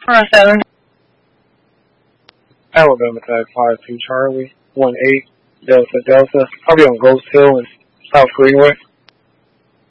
7. Alabama tag 52 Charlie 18 Delta Delta. I'll be on Ghost Hill and South Greenway.